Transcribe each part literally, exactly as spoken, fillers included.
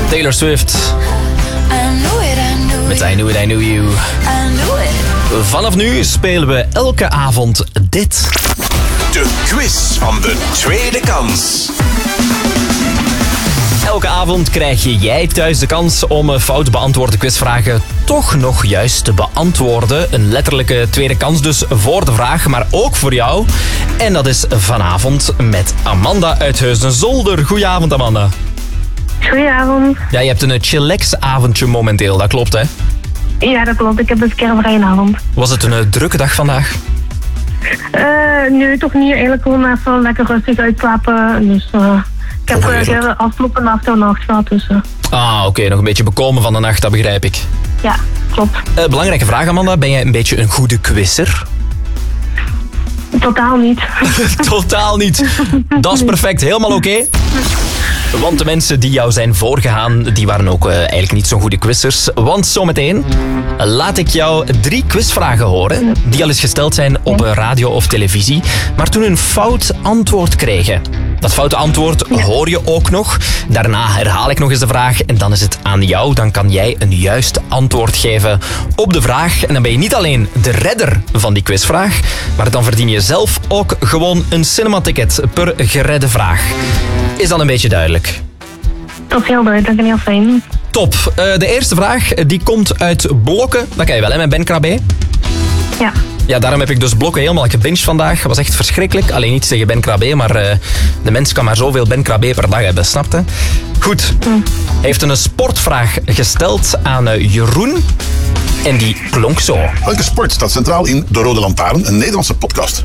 Taylor Swift. Met I Knew It, I Knew You. Vanaf nu spelen we elke avond dit. De quiz van de tweede kans. Elke avond krijg je jij thuis de kans om fout beantwoorde quizvragen toch nog juist te beantwoorden. Een letterlijke tweede kans dus voor de vraag, maar ook voor jou. En dat is vanavond met Amanda uit Heusden-Zolder. Goedenavond, Amanda. Goedenavond. Ja, je hebt een chillax-avondje momenteel, dat klopt, hè? Ja, dat klopt. Ik heb dus een keer een vrije avond. Was het een uh, drukke dag vandaag? Uh, nee, toch niet. Eigenlijk gewoon even lekker rustig uitslapen. Dus uh, ik heb uh, de afgelopen nacht al nacht gehad. Dus, uh. Ah, oké. Okay, nog een beetje bekomen van de nacht, dat begrijp ik. Ja, klopt. Uh, belangrijke vraag, Amanda. Ben jij een beetje een goede quizzer? Totaal niet. Totaal niet. Dat is perfect. Helemaal oké. Okay. Want de mensen die jou zijn voorgegaan, die waren ook uh, eigenlijk niet zo'n goede quizzers. Want zometeen laat ik jou drie quizvragen horen, die al eens gesteld zijn op radio of televisie, maar toen een fout antwoord kregen. Dat foute antwoord hoor je ook nog. Daarna herhaal ik nog eens de vraag en dan is het aan jou. Dan kan jij een juist antwoord geven op de vraag. En dan ben je niet alleen de redder van die quizvraag, maar dan verdien je zelf ook gewoon een cinematicket per geredde vraag. Is dat een beetje duidelijk? Dat is heel duidelijk en heel fijn. Top. Uh, de eerste vraag die komt uit Blokken. Dat kan je wel, hè, met Ben Krabbe? Ja. Ja, daarom heb ik dus Blokken helemaal gebinged vandaag. Dat was echt verschrikkelijk. Alleen niet tegen Ben Krabbe, maar uh, de mens kan maar zoveel Ben Krabbe per dag hebben, snapte? Goed. Hm. Hij heeft een sportvraag gesteld aan uh, Jeroen. En die klonk zo. Welke sport staat centraal in De Rode Lantaarn, een Nederlandse podcast?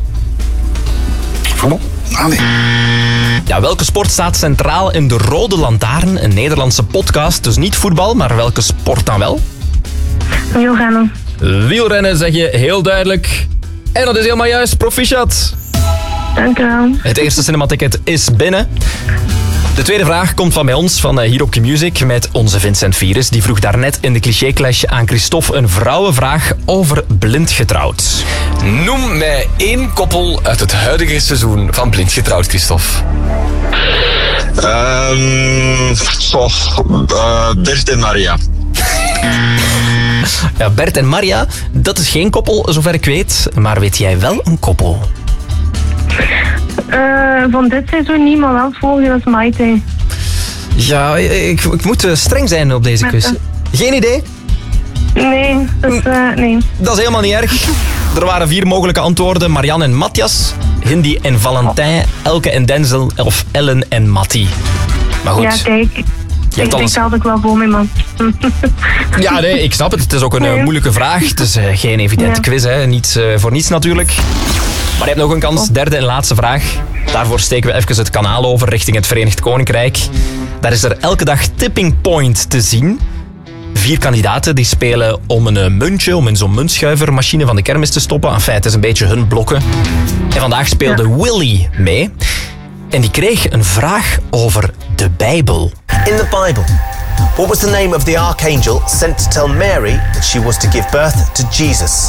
Voetbal? Ah, nee. Ja, welke sport staat centraal in De Rode Lantaarn, een Nederlandse podcast? Dus niet voetbal, maar welke sport dan wel? Wielrennen. Wielrennen zeg je heel duidelijk. En dat is helemaal juist, proficiat. Dank u wel. Het eerste cinematicket is binnen. De tweede vraag komt van bij ons, van hier op Q-Music, met onze Vincent Virus. Die vroeg daarnet in de cliché-clash aan Christophe een vrouwenvraag over Blind Getrouwd. Noem mij één koppel uit het huidige seizoen van Blind Getrouwd, Christophe. Um, so, uh, Bert en Maria. Ja, Bert en Maria, dat is geen koppel, zover ik weet. Maar weet jij wel een koppel? Uh, van dit seizoen niet, maar wel het vorige, dat is Maite. Ja, ik, ik moet streng zijn op deze quiz. Geen idee? Nee, dat is, uh, nee. Dat is helemaal niet erg. Er waren vier mogelijke antwoorden. Marianne en Matthias, Hindi en Valentijn, Elke en Denzel of Ellen en Matti. Maar goed. Ja, kijk. Ik denk dat ik wel voor me, man. Ja, nee, ik snap het. Het is ook een nee. moeilijke vraag. Het is uh, geen evidente ja. quiz, hè. Niet uh, voor niets natuurlijk. Maar je hebt nog een kans. Derde en laatste vraag. Daarvoor steken we even het kanaal over richting het Verenigd Koninkrijk. Daar is er elke dag Tipping Point te zien. Vier kandidaten die spelen om een muntje, om in zo'n muntschuivermachine van de kermis te stoppen. Enfin, het is een beetje hun blokken. En vandaag speelde ja. Willy mee. En die kreeg een vraag over de Bijbel. In the Bible, what was the name of the archangel sent to tell Mary that she was to give birth to Jesus?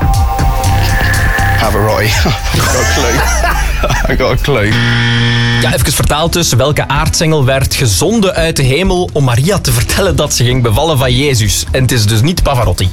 Have a Roy. I got a clue. I got a clue. Ja, even vertaald dus. Welke aartsengel werd gezonden uit de hemel om Maria te vertellen dat ze ging bevallen van Jezus? En het is dus niet Pavarotti.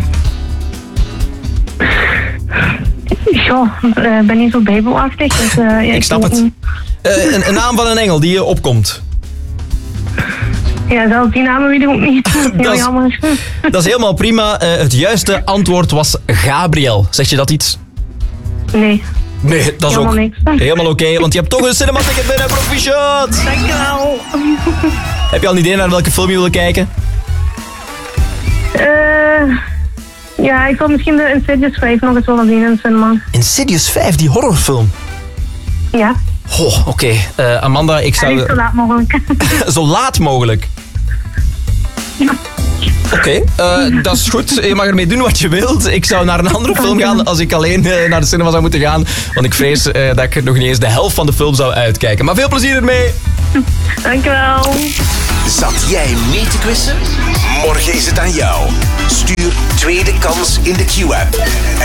Ja, ik uh, ben niet zo bijbelachtig. Dus, uh, ja, ik snap het. Uh, een, een naam van een engel die je opkomt. Ja, zelfs die namen weet ik ook niet. dat, is, dat is helemaal prima. Uh, het juiste antwoord was Gabriel. Zeg je dat iets? Nee. Nee, dat is helemaal ook niks. helemaal oké, okay, want je hebt toch een cinematicket binnen, proficiat! Dankjewel. Heb je al een idee naar welke film je wil kijken? Eh... Uh, ja, ik wil misschien de Insidious vijf nog eens willen zien in de cinema. Insidious vijf, die horrorfilm? Ja. Oh, oké. Okay. Uh, Amanda, ik zou... Ja, zo laat mogelijk. Zo laat mogelijk? Ja. Oké, okay, uh, dat is goed. Je mag ermee doen wat je wilt. Ik zou naar een andere film gaan als ik alleen uh, naar de cinema zou moeten gaan. Want ik vrees uh, dat ik nog niet eens de helft van de film zou uitkijken. Maar veel plezier ermee. Dankjewel. Zat jij mee te quizzen? Morgen is het aan jou. Stuur tweede kans in de Q-app.